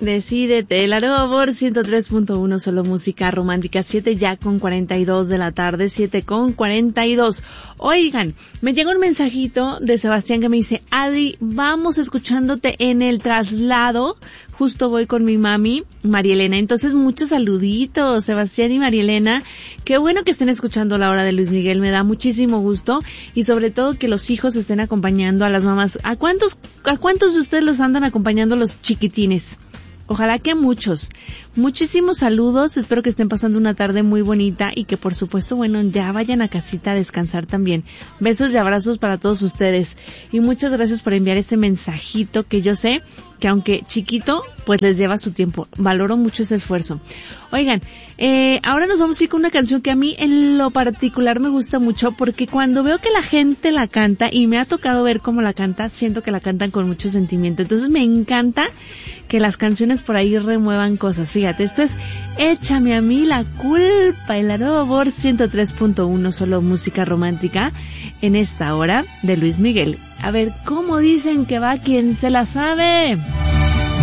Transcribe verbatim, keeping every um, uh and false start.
Decídete, el Arroba por ciento tres punto uno, solo música romántica, siete ya con cuarenta y dos de la tarde, siete con cuarenta y dos. Oigan, me llega un mensajito de Sebastián que me dice, Adri, vamos escuchándote en el traslado, justo voy con mi mami, María Elena. Entonces, muchos saluditos, Sebastián y María Elena. Qué bueno que estén escuchando La Hora de Luis Miguel, me da muchísimo gusto, y sobre todo que los hijos estén acompañando a las mamás. ¿A cuántos, a cuántos de ustedes los andan acompañando los chiquitines? Ojalá que muchos. Muchísimos saludos, espero que estén pasando una tarde muy bonita y que por supuesto, bueno, ya vayan a casita a descansar también. Besos y abrazos para todos ustedes. Y muchas gracias por enviar ese mensajito que yo sé que aunque chiquito, pues les lleva su tiempo. Valoro mucho ese esfuerzo. Oigan, eh, ahora nos vamos a ir con una canción que a mí en lo particular me gusta mucho porque cuando veo que la gente la canta y me ha tocado ver cómo la canta, siento que la cantan con mucho sentimiento. Entonces me encanta que las canciones por ahí remuevan cosas. Fíjate, esto es Échame a mí la culpa, el Arroba por ciento tres punto uno, solo música romántica en esta hora de Luis Miguel. A ver, ¿cómo dicen que va quien se la sabe?